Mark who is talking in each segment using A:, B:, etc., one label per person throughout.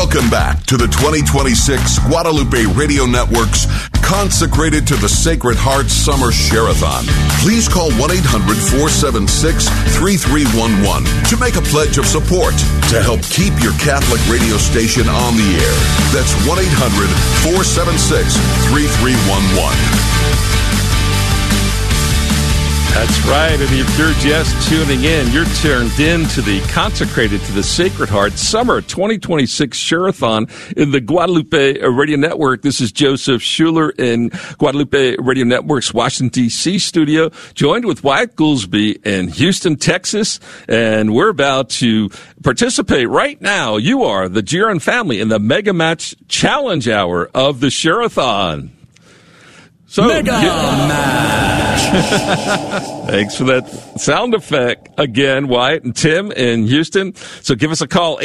A: Welcome back to the 2026 Guadalupe Radio Network's Consecrated to the Sacred Heart Summer Share-a-thon. Please call 1-800-476-3311 to make a pledge of support to help keep your Catholic radio station on the air. That's 1-800-476-3311.
B: That's right, and if you're just tuning in, you're turned in to the Consecrated to the Sacred Heart Summer 2026 Share-a-thon in the Guadalupe Radio Network. This is Joseph Schuler in Guadalupe Radio Network's Washington, D.C. studio, joined with Wyatt Goolsby in Houston, Texas, and we're about to participate right now. You are the Giron family in the Mega Match Challenge Hour of the Share-a-thon. So,
C: Mega Match!
B: Thanks for that sound effect again, Wyatt and Tim in Houston. So give us a call,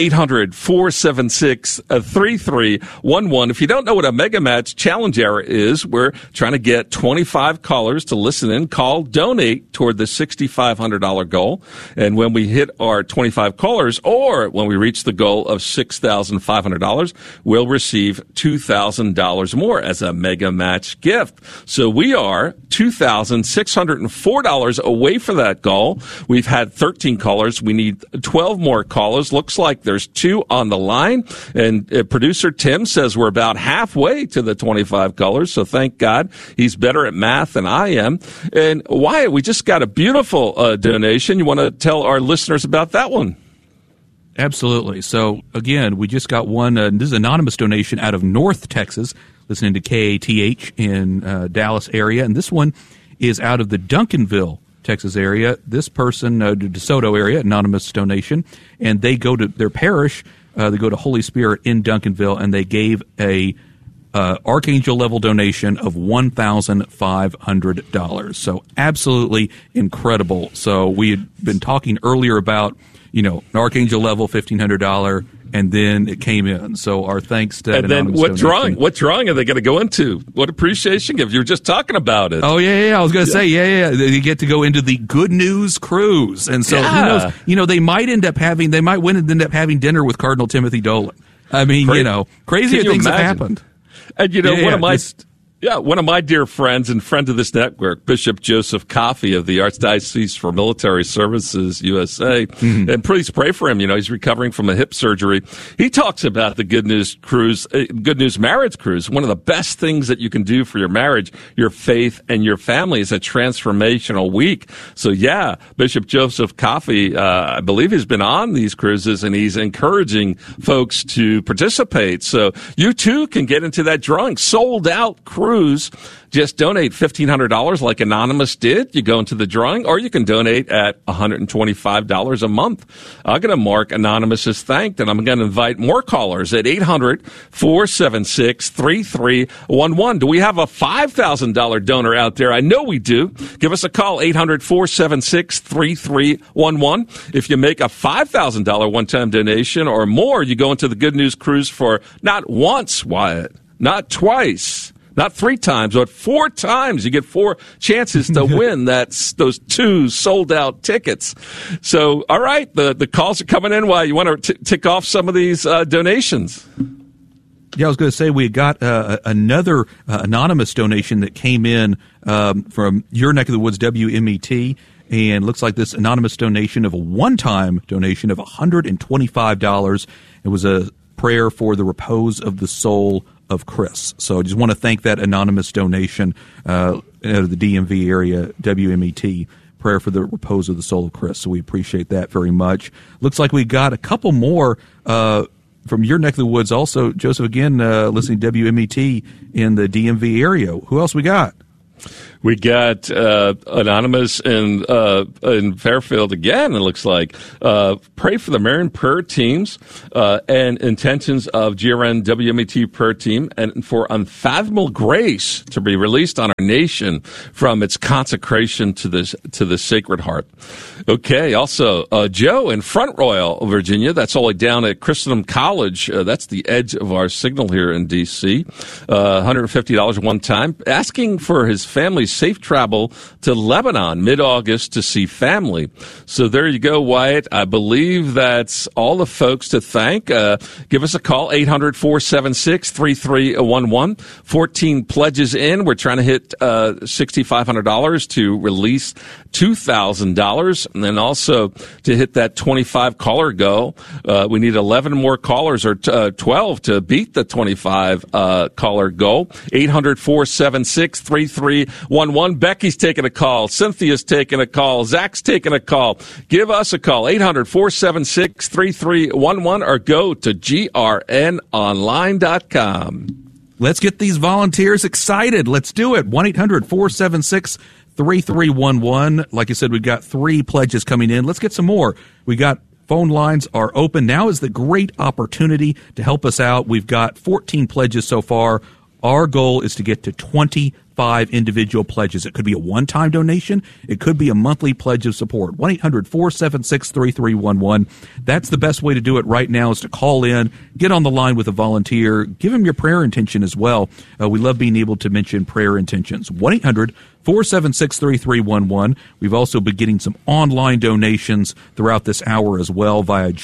B: 800-476-3311. If you don't know what a Mega Match Challenge Hour is, we're trying to get 25 callers to listen in, call, donate toward the $6,500 goal. And when we hit our 25 callers, or when we reach the goal of $6,500, we'll receive $2,000 more as a Mega Match gift. So we are $2,604 away from that goal. We've had 13 callers. We need 12 more callers. Looks like there's 2 on the line. And producer Tim says we're about halfway to the 25 callers. So thank God he's better at math than I am. And Wyatt, we just got a beautiful donation. You want to tell our listeners about that one?
C: Absolutely. So, again, we just got one. This is an anonymous donation out of North Texas, listening to KATH in Dallas area. And this one is out of the Duncanville, Texas area. This person, DeSoto area, anonymous donation. And they go to their parish, they go to Holy Spirit in Duncanville, and they gave a Archangel level donation of $1,500. So absolutely incredible. So we had been talking earlier about, an Archangel level $1,500, and then it came in. So our thanks to
B: and then what drawing are they going to go into? What appreciation gift? You were just talking about it.
C: Oh yeah. I was going to say they get to go into the Good News Cruise, and so who knows? They might end up having dinner with Cardinal Timothy Dolan. I mean, crazier things have happened.
B: And one of my dear friends and friend of this network, Bishop Joseph Coffey of the Archdiocese for Military Services USA, and please pray for him. He's recovering from a hip surgery. He talks about the Good News Cruise, Good News Marriage Cruise. One of the best things that you can do for your marriage, your faith, and your family is a transformational week. So Bishop Joseph Coffey, I believe he's been on these cruises, and he's encouraging folks to participate. So you too can get into that drawing. Sold out cruise. Just donate $1,500 like Anonymous did. You go into the drawing, or you can donate at $125 a month. I'm going to mark Anonymous as thanked, and I'm going to invite more callers at 800-476-3311. Do we have a $5,000 donor out there? I know we do. Give us a call, 800-476-3311. If you make a $5,000 one-time donation or more, you go into the Good News Cruise for not once, Wyatt, not twice, not 3 times, but 4 times. You get 4 chances to win those 2 sold-out tickets. So, all right, the calls are coming in. Why, you want to tick off some of these donations?
C: Yeah, I was going to say we got another anonymous donation that came in from your neck of the woods, WMET, and looks like this anonymous donation of a one-time donation of $125. It was a prayer for the repose of the soul of Chris. So I just want to thank that anonymous donation out of the DMV area, WMET, prayer for the repose of the soul of Chris. So we appreciate that very much. Looks like we got a couple more from your neck of the woods also. Joseph, again, listening to WMET in the DMV area. Who else we got?
B: We got Anonymous in Fairfield again, it looks like. Pray for the Marian prayer teams and intentions of GRN WMET prayer team and for unfathomable grace to be released on our nation from its consecration to the Sacred Heart. Okay, also Joe in Front Royal, Virginia. That's only down at Christendom College. That's the edge of our signal here in D.C. $150 one time. Asking for his family's safe travel to Lebanon mid-August to see family. So there you go, Wyatt. I believe that's all the folks to thank. Give us a call, 800-476-3311. 14 pledges in. We're trying to hit $6,500 to release $2,000. And then also to hit that 25 caller goal, we need 11 more callers, or 12 to beat the 25 caller goal. 800-476-3311. Becky's taking a call. Cynthia's taking a call. Zach's taking a call. Give us a call, 800-476-3311, or go to grnonline.com.
C: Let's get these volunteers excited. Let's do it. 1-800-476-3311. Like I said, we've got 3 pledges coming in. Let's get some more. We got phone lines are open. Now is the great opportunity to help us out. We've got 14 pledges so far. Our goal is to get to 25 individual pledges. It could be a one-time donation. It could be a monthly pledge of support. 1-800-476-3311. That's the best way to do it right now, is to call in, get on the line with a volunteer, give them your prayer intention as well. We love being able to mention prayer intentions. 1-800-476-3311. We've also been getting some online donations throughout this hour as well via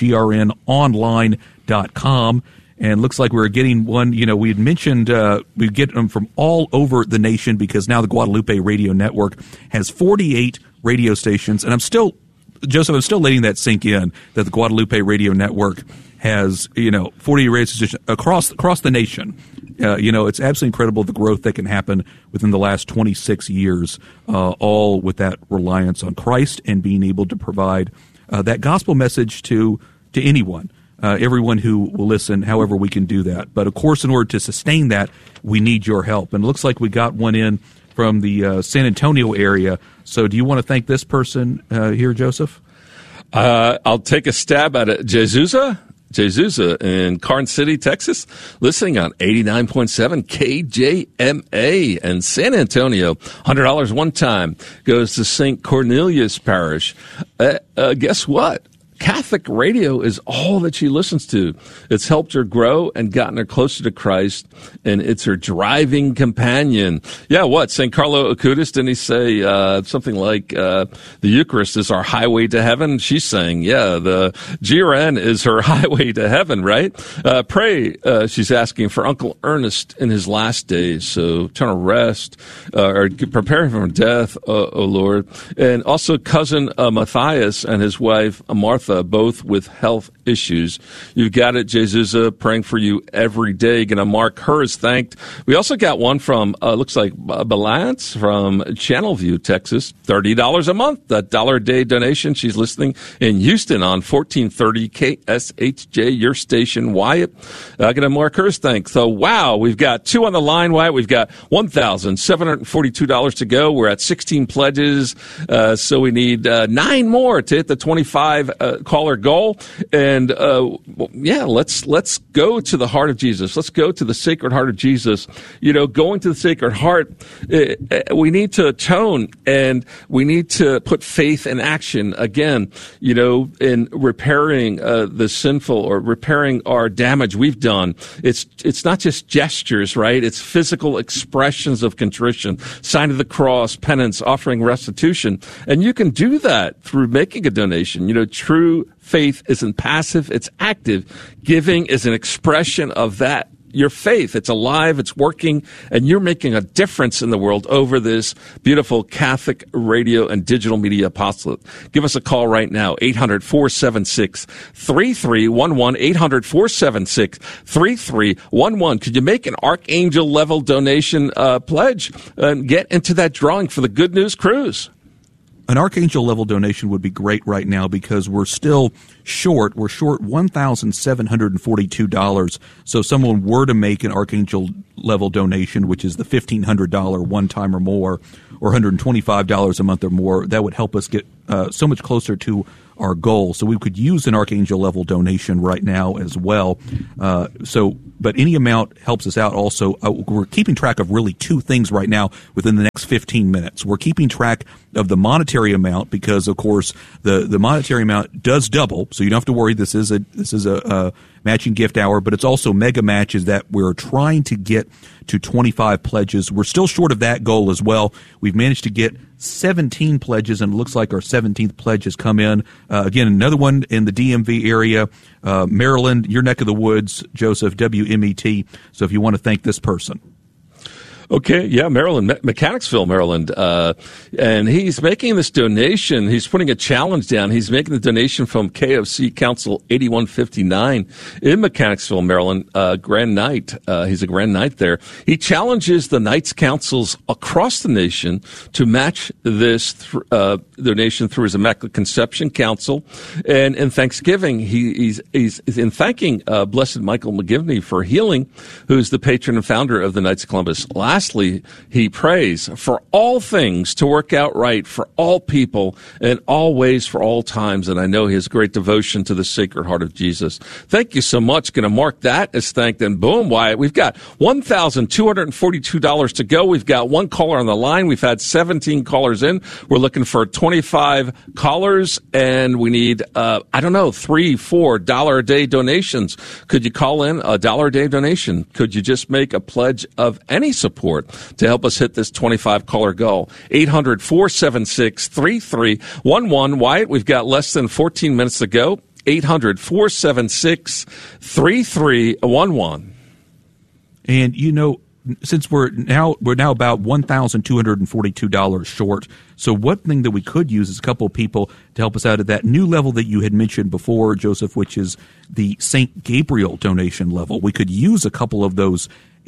C: grnonline.com. And looks like we're getting one, we had mentioned we get them from all over the nation, because now the Guadalupe Radio Network has 48 radio stations. And I'm still letting that sink in, that the Guadalupe Radio Network has, 48 radio stations across the nation. It's absolutely incredible the growth that can happen within the last 26 years, all with that reliance on Christ and being able to provide that gospel message to anyone. Everyone who will listen, however we can do that. But, of course, in order to sustain that, we need your help. And it looks like we got one in from the San Antonio area. So do you want to thank this person here, Joseph?
B: I'll take a stab at it. Jesus in Carson City, Texas, listening on 89.7 KJMA. And San Antonio, $100 one time, goes to St. Cornelius Parish. Guess what? Catholic radio is all that she listens to. It's helped her grow and gotten her closer to Christ, and it's her driving companion. Yeah, what? St. Carlo Acutis, didn't he say something like the Eucharist is our highway to heaven? She's saying, yeah, the GRN is her highway to heaven, right? Pray, she's asking for Uncle Ernest in his last days, so eternal rest, or prepare him for death, O Lord. And also cousin Matthias and his wife Martha, both with health issues. You've got it, Jesus, praying for you every day. Going to mark her as thanked. We also got one from, looks like Balance from Channelview, Texas. $30 a month, that $1 a day donation. She's listening in Houston on 1430 KSHJ, your station, Wyatt. Going to mark her as thanked. So, wow, we've got 2 on the line, Wyatt. We've got $1,742 to go. We're at 16 pledges, so we need 9 more to hit the 25 caller goal. And let's go to the heart of Jesus. Let's go to the Sacred Heart of Jesus. Going to the Sacred Heart, we need to atone, and we need to put faith in action again, in repairing the sinful, or repairing our damage we've done. It's not just gestures, right? It's physical expressions of contrition, sign of the cross, penance, offering restitution. And you can do that through making a donation. True faith isn't passive, it's active. Giving is an expression of that. Your faith, it's alive, it's working, and you're making a difference in the world over this beautiful Catholic radio and digital media apostolate. Give us a call right now, 800-476-3311, 800-476-3311. Could you make an Archangel level donation pledge and get into that drawing for the Good News Cruise?
C: An Archangel level donation would be great right now, because we're still short. We're short $1,742. So if someone were to make an Archangel level donation, which is the $1,500 one time or more, or $125 a month or more, that would help us get so much closer to our goal. So we could use an Archangel level donation right now as well. But any amount helps us out also. We're keeping track of really two things right now within the next 15 minutes. We're keeping track of the monetary amount because, of course, the monetary amount does double. So you don't have to worry. This is a matching gift hour, but it's also mega matches that we're trying to get to 25 pledges. We're still short of that goal as well. We've managed to get 17 pledges, and it looks like our 17th pledge has come in. Again, another one in the DMV area, Maryland, your neck of the woods, Joseph, WMET. So if you want to thank this person.
B: Okay, yeah, Maryland, Mechanicsville, Maryland. And he's making this donation. He's putting a challenge down. He's making the donation from KFC Council 8159 in Mechanicsville, Maryland, Grand Knight. He's a Grand Knight there. He challenges the Knights Councils across the nation to match this donation through his Immaculate Conception Council. And in Thanksgiving, he's in thanking Blessed Michael McGivney for healing, who's the patron and founder of the Knights of Columbus. Lastly, he prays for all things to work out right for all people in all ways for all times. And I know he has great devotion to the Sacred Heart of Jesus. Thank you so much. Going to mark that as thanked. And boom, Wyatt, we've got $1,242 to go. We've got one caller on the line. We've had 17 callers in. We're looking for 25 callers, and we need, $3, $4 a day donations. Could you call in a $1 a day donation? Could you just make a pledge of any support to help us hit this 25 caller goal? 800-476-3311. Wyatt, we've got less than 14 minutes to go. 800-476-3311.
C: And since we're now about $1,242 short. So one thing that we could use is a couple of people to help us out at that new level that you had mentioned before, Joseph, which is the St. Gabriel donation level. We could use a couple of those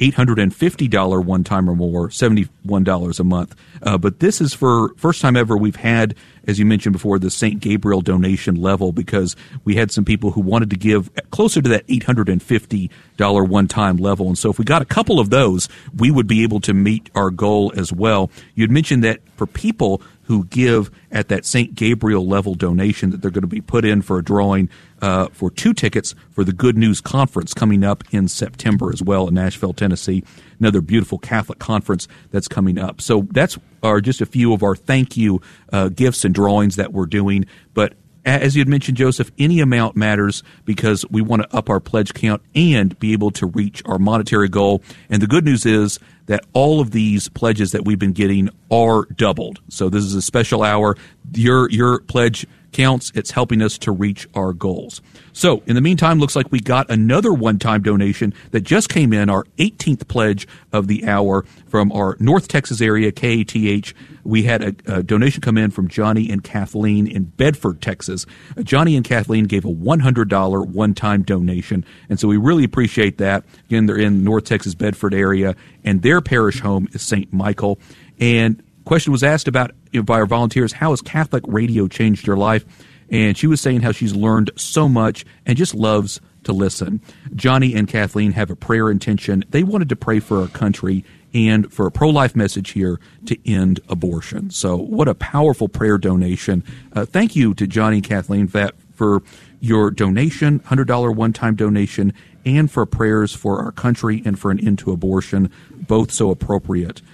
C: $850 one time or more, $71 a month. But this is for first time ever we've had, as you mentioned before, the St. Gabriel donation level, because we had some people who wanted to give closer to that $850 one time level. And so if we got a couple of those, we would be able to meet our goal as well. You'd mentioned that for people who give at that St. Gabriel level donation, that they're going to be put in for a drawing for 2 tickets for the Good News Conference coming up in September as well in Nashville, Tennessee. Another beautiful Catholic conference that's coming up. So that's just a few of our thank you gifts and drawings that we're doing. But as you had mentioned, Joseph, any amount matters because we want to up our pledge count and be able to reach our monetary goal. And the good news is that all of these pledges that we've been getting are doubled. So this is a special hour. Your pledge counts. It's helping us to reach our goals. So in the meantime, looks like we got another one-time donation that just came in, our 18th pledge of the hour from our North Texas area, KATH. We had a donation come in from Johnny and Kathleen in Bedford, Texas. Johnny and Kathleen gave a $100 one-time donation, and so we really appreciate that. Again, they're in North Texas, Bedford area, and their parish home is St. Michael. And question was asked about by our volunteers, how has Catholic radio changed your life? And she was saying how she's learned so much and just loves to listen. Johnny and Kathleen have a prayer intention. They wanted to pray for our country and for a pro-life message here to end abortion. So what a powerful prayer donation. Thank you to Johnny and Kathleen for your donation, $100 one-time donation, and for prayers for our country and for an end to abortion, both so appropriate.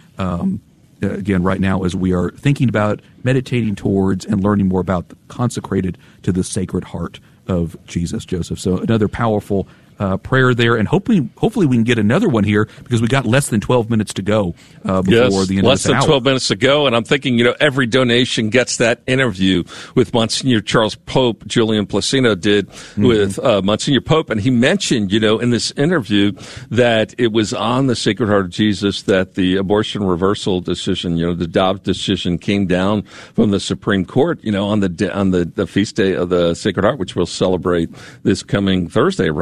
C: Again, right now, as we are thinking about, meditating towards, and learning more about consecrated to the Sacred Heart of Jesus, Joseph. So another powerful prayer there, and hopefully we can get another one here because we got less than 12 minutes to go before the end of this hour.
B: Less than 12 minutes to go, and I'm thinking, every donation gets that interview with Monsignor Charles Pope. Julian Placino did with Monsignor Pope, and he mentioned, in this interview that it was on the Sacred Heart of Jesus that the abortion reversal decision, the Dobbs decision, came down from the Supreme Court, on the feast day of the Sacred Heart, which we'll celebrate this coming Thursday, right?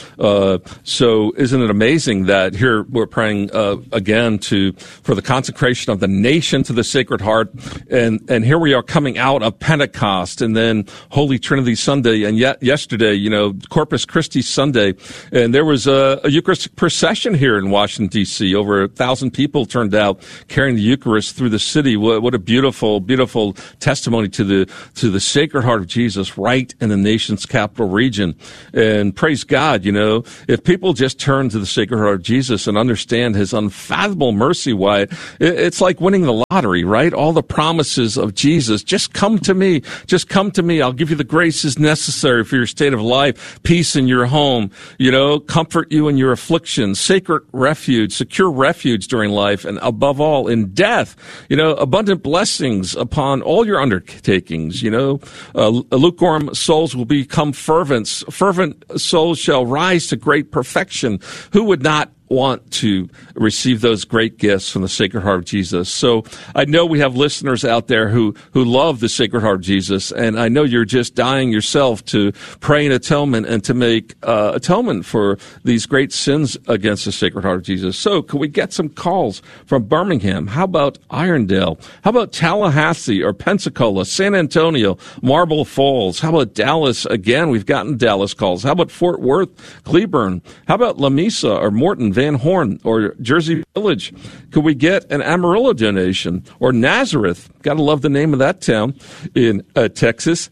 B: So isn't it amazing that here we're praying again for the consecration of the nation to the Sacred Heart, and here we are coming out of Pentecost, and then Holy Trinity Sunday, and yet yesterday, Corpus Christi Sunday, and there was a Eucharistic procession here in Washington, D.C. Over 1,000 people turned out carrying the Eucharist through the city. What a beautiful, beautiful testimony to the Sacred Heart of Jesus right in the nation's capital region. And praise God, if people just turn to the Sacred Heart of Jesus and understand his unfathomable mercy, why it's like winning the lottery, right? All the promises of Jesus, just come to me. Just come to me. I'll give you the graces necessary for your state of life, peace in your home, comfort you in your afflictions, sacred refuge, secure refuge during life, and above all, in death, abundant blessings upon all your undertakings. Lukewarm souls will become fervent. Fervent souls shall rise to great perfection. Who would not want to receive those great gifts from the Sacred Heart of Jesus? So I know we have listeners out there who love the Sacred Heart of Jesus, and I know you're just dying yourself to pray in atonement and to make atonement for these great sins against the Sacred Heart of Jesus. So could we get some calls from Birmingham? How about Irondale? How about Tallahassee or Pensacola, San Antonio, Marble Falls? How about Dallas? Again, we've gotten Dallas calls. How about Fort Worth, Cleburne? How about La Mesa or Morton, Van Horn, or Jersey Village? Could we get an Amarillo donation? Or Nazareth? Gotta love the name of that town in Texas.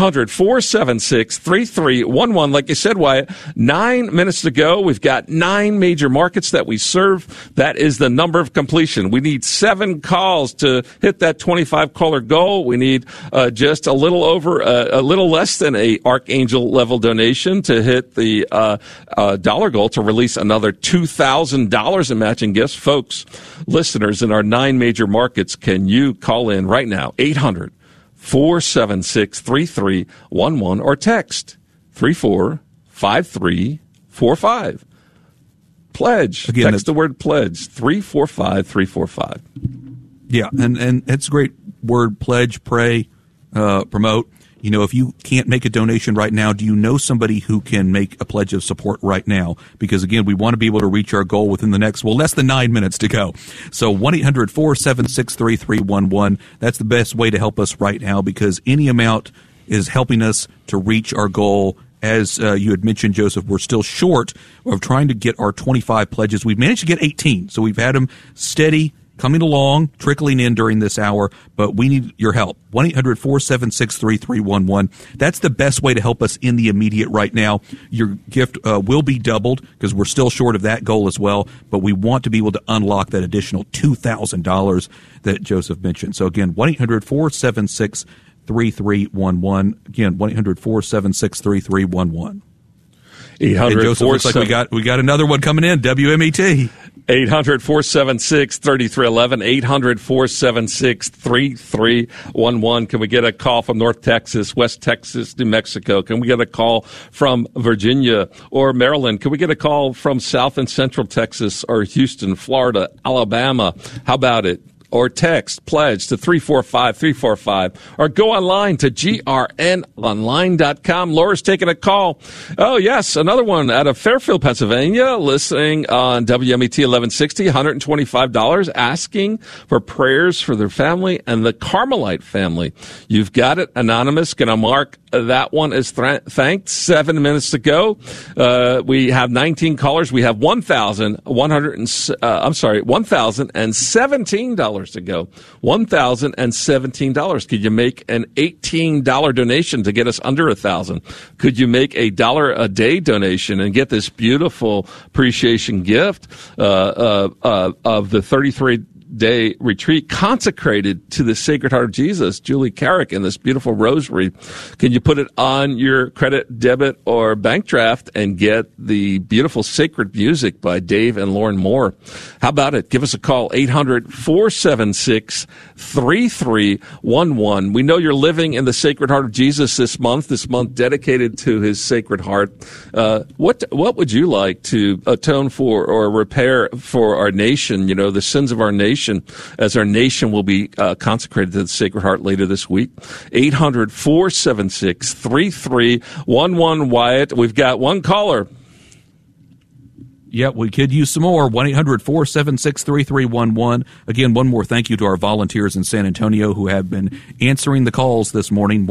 B: 800-476-3311. Like I said, Wyatt, 9 minutes to go. We've got 9 major markets that we serve. That is the number of completion. We need 7 calls to hit that 25-caller goal. We need just a little less than a Archangel level donation to hit the dollar goal to release another $2,000 in matching gifts. Folks, listeners in our 9 major markets, can you call in right now? 800-476-3311 or text 345345. Pledge. Again, text the word pledge, 345345.
C: Yeah, and it's a great word, pledge, pray, promote. If you can't make a donation right now, do you know somebody who can make a pledge of support right now? Because, again, we want to be able to reach our goal within the next, less than 9 minutes to go. So 1-800-476-3311. That's the best way to help us right now, because any amount is helping us to reach our goal. As you had mentioned, Joseph, we're still short of trying to get our 25 pledges. We've managed to get 18, so we've had them steady, coming along, trickling in during this hour, but we need your help. 1-800-476-3311. That's the best way to help us in the immediate right now. Your gift will be doubled because we're still short of that goal as well, but we want to be able to unlock that additional $2,000 that Joseph mentioned. So again, 1-800-476-3311. Again, 1-800-476-3311.
B: 800
C: Joseph, looks like we got another one coming in, WMET.
B: 800-476-3311, 800-476-3311. Can we get a call from North Texas, West Texas, New Mexico? Can we get a call from Virginia or Maryland? Can we get a call from South and Central Texas or Houston, Florida, Alabama? How about it? Or text pledge to 345-345, or go online to grnonline.com. Laura's taking a call. Oh, yes, another one out of Fairfield, Pennsylvania, listening on WMET 1160, $125, asking for prayers for their family and the Carmelite family. You've got it, Anonymous. Gonna mark that one as thanked. 7 minutes to go. We have 19 callers. We have $1,017 to go. $1,017. Could you make an $18 donation to get us under 1,000? Could you make a $1 a day donation and get this beautiful appreciation gift of the 33-day retreat consecrated to the Sacred Heart of Jesus, Julie Carrick, and this beautiful rosary? Can you put it on your credit, debit, or bank draft and get the beautiful sacred music by Dave and Lauren Moore? How about it? Give us a call, 800-476-3311. We know you're living in the Sacred Heart of Jesus this month dedicated to his Sacred Heart. What would you like to atone for or repair for our nation, the sins of our nation, as our nation will be consecrated to the Sacred Heart later this week? 800-476-3311, Wyatt. We've got one caller.
C: Yeah, we could use some more. 1-800-476-3311. Again, one more thank you to our volunteers in San Antonio who have been answering the calls this morning.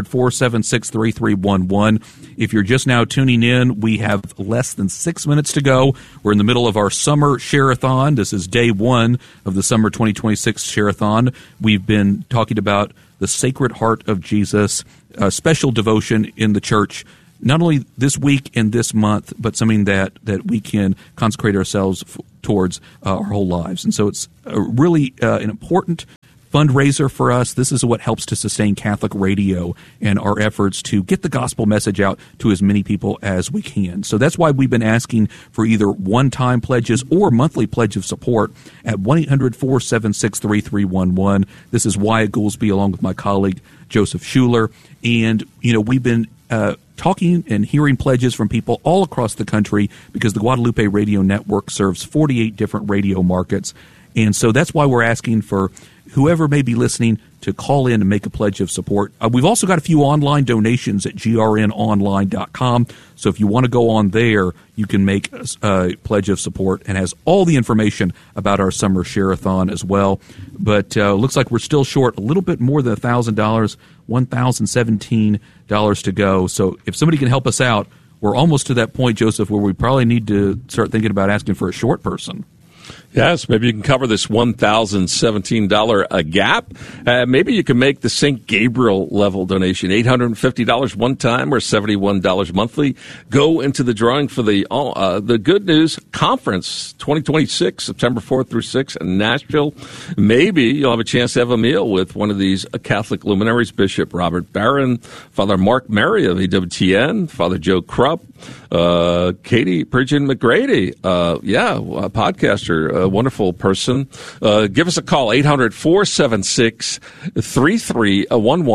C: 1-800-476-3311. If you're just now tuning in, we have less than 6 minutes to go. We're in the middle of our summer share-a-thon. This is day one of the summer 2026 share-a-thon. We've been talking about the Sacred Heart of Jesus, a special devotion in the church, not only this week and this month, but something that we can consecrate ourselves towards our whole lives. And so it's really an important fundraiser for us. This is what helps to sustain Catholic radio and our efforts to get the gospel message out to as many people as we can. So that's why we've been asking for either one-time pledges or monthly pledge of support at 1-800-476-3311. This is Wyatt Goolsby along with my colleague Joseph Schuler. And, we've been talking and hearing pledges from people all across the country because the Guadalupe Radio Network serves 48 different radio markets. And so that's why we're asking for whoever may be listening to call in and make a pledge of support. We've also got a few online donations at grnonline.com. So if you want to go on there, you can make a pledge of support and has all the information about our summer share-a-thon as well. But looks like we're still short a little bit more than $1,000, $1,017 to go. So if somebody can help us out, we're almost to that point, Joseph, where we probably need to start thinking about asking for a short person.
B: Yes, maybe you can cover this $1,017 gap. Maybe you can make the St. Gabriel level donation, $850 one time or $71 monthly. Go into the drawing for the Good News Conference 2026, September 4th through 6th in Nashville. Maybe you'll have a chance to have a meal with one of these Catholic luminaries, Bishop Robert Barron, Father Mark Mary of EWTN, Father Joe Krupp, Katie Pridgeon McGrady, a podcaster, a wonderful person. Give us a call, 800-476-3311,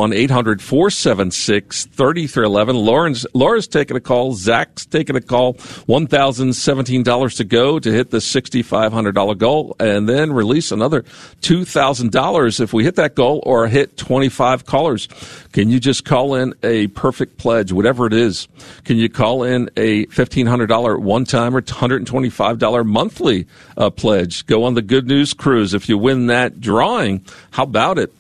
B: 800-476-3311. Laura's taking a call. Zach's taking a call. $1,017 to go to hit the $6,500 goal, and then release another $2,000 if we hit that goal or hit 25 callers. Can you just call in a perfect pledge, whatever it is? Can you call in a $1,500 one-time or $125 monthly pledge? Go on the Good News Cruise. If you win that drawing, how about it?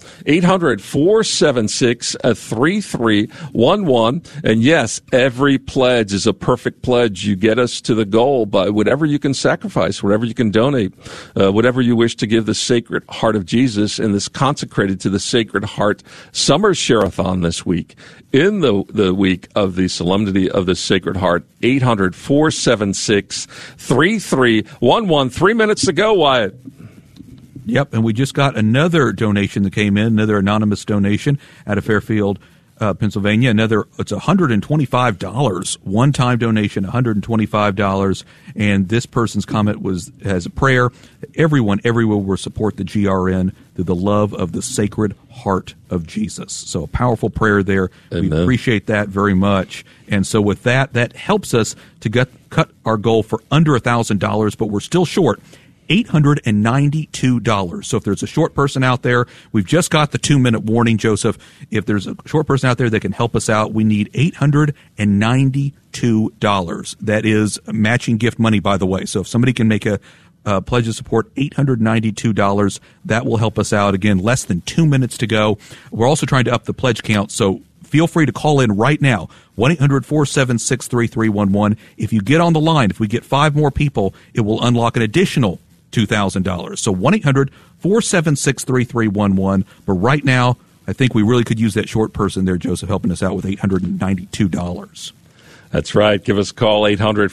B: 800-476-3311. And yes, every pledge is a perfect pledge. You get us to the goal by whatever you can sacrifice, whatever you can donate, whatever you wish to give the Sacred Heart of Jesus in this consecrated to the Sacred Heart Summer Share-a-thon this week. In the week of the Solemnity of the Sacred Heart, 800-476-3311. 3 minutes to go, Wyatt.
C: Yep, and we just got another donation that came in, another anonymous donation out of Fairfield, Pennsylvania. It's $125, one-time donation, $125. And this person's comment has a prayer that everyone everywhere will support the GRN through the love of the Sacred Heart of Jesus. So a powerful prayer there. Amen. We appreciate that very much. And so with that helps us to cut our goal for under $1,000, but we're still short. $892. So if there's a short person out there, we've just got the 2-minute warning, Joseph. If there's a short person out there that can help us out, we need $892. That is matching gift money, by the way. So if somebody can make a pledge of support, $892, that will help us out. Again, less than 2 minutes to go. We're also trying to up the pledge count, so feel free to call in right now, 1-800-476-3311. If you get on the line, if we get 5 more people, it will unlock an additional $2,000. So 1-800-476-3311. But right now, I think we really could use that short person there, Joseph, helping us out with $892.
B: That's right. Give us a call,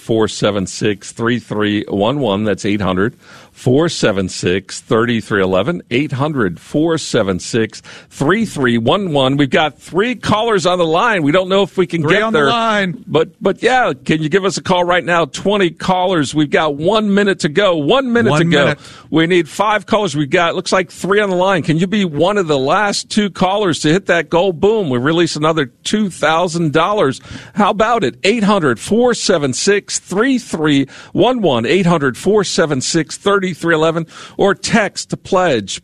B: 800-476-3311. That's 800-476-3311. 800-476-3311. We've got 3 callers on the line. We don't know if we can get
C: on
B: there.
C: The line.
B: But yeah, can you give us a call right now? 20 callers. We've got 1 minute to go. 1 minute to go. We need 5 callers. We've got, looks like 3 on the line. Can you be one of the last 2 callers to hit that goal? Boom. We release another $2,000. How about it? 800-476-3311, 800-476-3311, or text PLEDGE,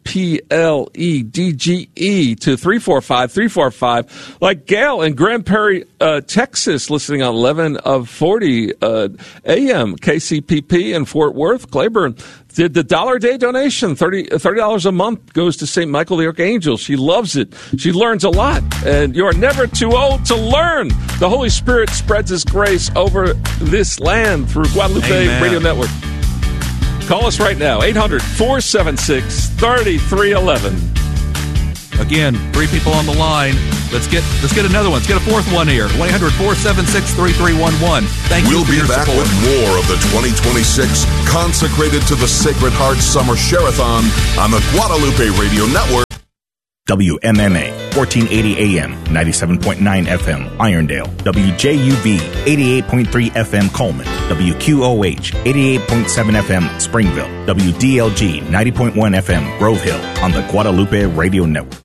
B: PLEDGE, to 345-345, like Gail in Grand Prairie, Texas, listening on 1140 AM, KCPP in Fort Worth. Claiborne did the $1 a day donation, $30 a month goes to St. Michael the Archangel. She loves it. She learns a lot, and you are never too old to learn. The Holy Spirit spreads His grace over this land through Guadalupe
C: Amen.
B: Radio Network. Call us right now, 800-476-3311.
C: Again, 3 people on the line. Let's get another one. Let's get a fourth one here. 1-800-476-3311. Thank you.
A: We'll be back with more of the 2026 Consecrated to the Sacred Heart Summer Share-a-thon on the Guadalupe Radio Network.
D: WMMA, 1480 AM, 97.9 FM, Irondale. WJUV, 88.3 FM, Coleman. WQOH, 88.7 FM, Springville. WDLG, 90.1 FM, Grove Hill, on the Guadalupe Radio Network.